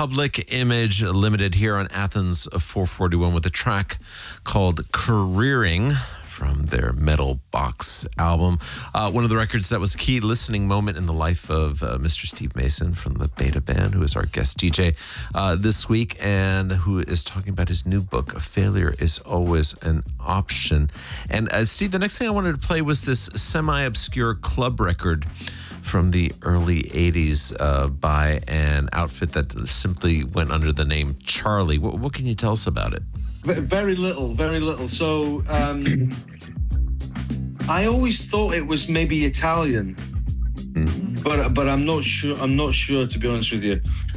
Public Image Limited here on Athens 441 with a track called Careering from their Metal Box album. One of the records that was a key listening moment in the life of Mr. Steve Mason from the Beta Band, who is our guest DJ this week and who is talking about his new book, Failure is Always an Option. And Steve, the next thing I wanted to play was this semi-obscure club record from the early 80s by an outfit that simply went under the name Charlie. What can you tell us about it? Very little. So I always thought it was maybe Italian, but I'm not sure. To be honest with you.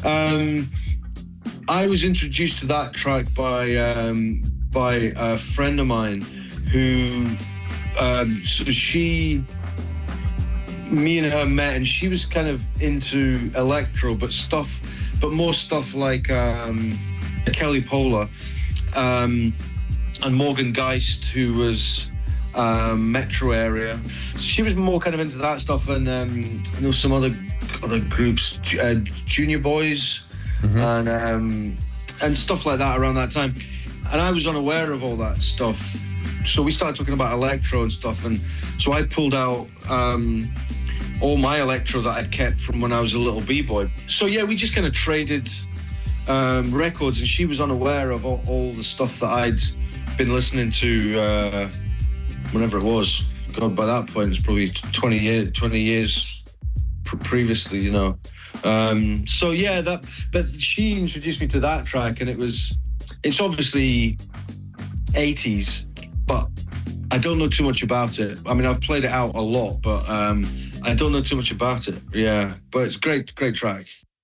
I was introduced to that track by a friend of mine who, me and her met, and she was kind of into electro, but more stuff like Kelly Polar. And Morgan Geist, who was Metro area. She was more kind of into that stuff, and some other groups, Junior Boys, and stuff like that around that time. And I was unaware of all that stuff, so we started talking about electro and stuff. And so I pulled out all my electro that I'd kept from when I was a little b-boy. So yeah, we just kind of traded records, and she was unaware of all the stuff that I'd been listening to whenever it was. God, by that point it's probably 20 years previously, you know. So yeah, but she introduced me to that track, and it's obviously 80s, but I don't know too much about it. I mean, I've played it out a lot, but I don't know too much about it. Yeah, but it's great track.